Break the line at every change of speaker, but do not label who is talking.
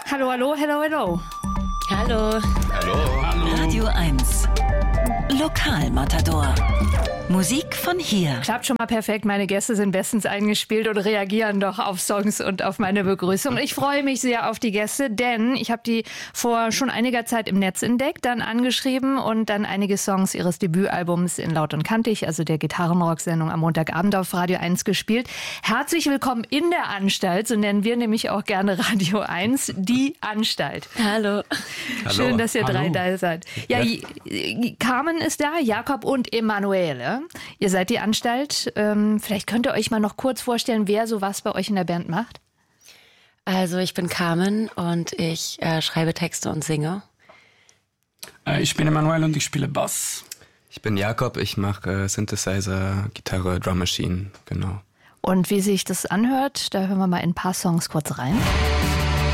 Hallo, hallo, hello, hello.
Hallo.
Hallo.
Radio 1. Lokalmatador. Musik von hier.
Klappt schon mal perfekt. Meine Gäste sind bestens eingespielt und reagieren doch auf Songs und auf meine Begrüßung. Ich freue mich sehr auf die Gäste, denn ich habe die vor schon einiger Zeit im Netz entdeckt, dann angeschrieben und dann einige Songs ihres Debütalbums in Laut und Kantig, also der Gitarrenrock-Sendung am Montagabend auf Radio 1 gespielt. Herzlich willkommen in der Anstalt, so nennen wir nämlich auch gerne Radio 1, die Anstalt.
Hallo.
Schön, dass ihr drei da seid. Ja, Carmen ist da, Jakob und Emanuele. Ihr seid die Anstalt. Vielleicht könnt ihr euch mal noch kurz vorstellen, wer sowas bei euch in der Band macht.
Also ich bin Carmen und ich schreibe Texte und singe.
Ich bin Emanuel und ich spiele Bass.
Ich bin Jakob, ich mache Synthesizer, Gitarre, Drum Machine, genau.
Und wie sich das anhört, da hören wir mal in ein paar Songs kurz rein.